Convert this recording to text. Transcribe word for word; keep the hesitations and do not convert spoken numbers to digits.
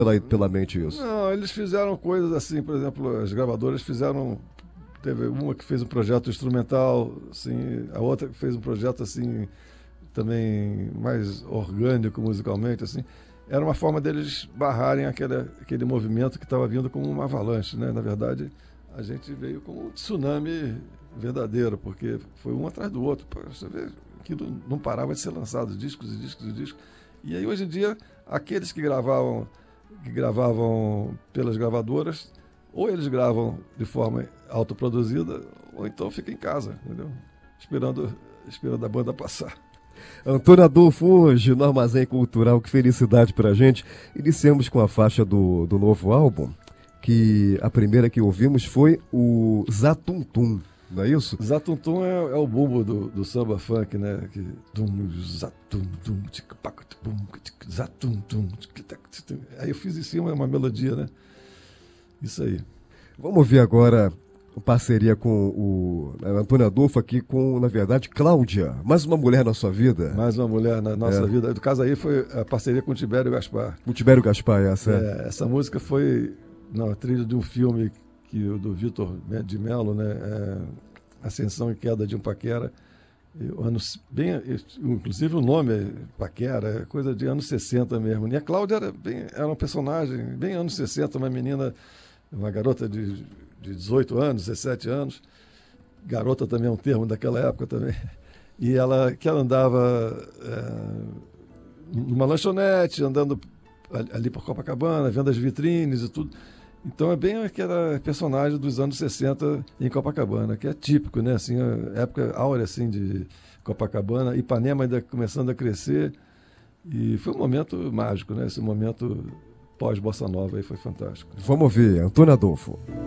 pela, pela mente isso? Não, eles fizeram coisas assim, por exemplo, as gravadoras fizeram. Teve uma que fez um projeto instrumental, assim, a outra que fez um projeto assim, também mais orgânico musicalmente, assim. Era uma forma deles barrarem aquele, aquele movimento que estava vindo como uma avalanche, né? Na verdade, a gente veio como um tsunami verdadeiro, porque foi um atrás do outro. Você vê, aquilo não parava de ser lançado, discos e discos e discos. E aí, hoje em dia, aqueles que gravavam, que gravavam pelas gravadoras, ou eles gravam de forma autoproduzida, ou então fica em casa, entendeu? Esperando, esperando a banda passar. Antônio Adolfo, hoje no Armazém Cultural, que felicidade pra gente. Iniciamos com a faixa do, do novo álbum, que a primeira que ouvimos foi o Zatuntum, não é isso? Zatuntum é, é o bumbo do, do samba funk, né? Que, dum, zatuntum, zatuntum. Aí eu fiz em cima uma melodia, né? Isso aí. Vamos ver agora a parceria com o Antônio Adolfo aqui com, na verdade, Cláudia. Mais uma mulher na sua vida. Mais uma mulher na nossa é. vida. No caso aí foi a parceria com o Tibério Gaspar. O Tibério Gaspar, essa. É, essa música foi na trilha de um filme que, do Vitor de Mello, né? É, Ascensão e Queda de um Paquera. Anos, bem, inclusive o nome é Paquera, é coisa de anos sessenta mesmo. E a Cláudia era, bem, era uma personagem bem anos sessenta, uma menina, uma garota de, de dezoito anos, dezessete anos. Garota também é um termo daquela época também. E ela, que ela andava é, numa lanchonete, andando ali por Copacabana, vendo as vitrines e tudo. Então é bem aquela personagem dos anos sessenta em Copacabana, que é típico, né? Assim, a época áurea assim, de Copacabana, Ipanema ainda começando a crescer. E foi um momento mágico, né? Esse momento pós-Bossa Nova aí foi fantástico. Vamos ver, Antônio Adolfo.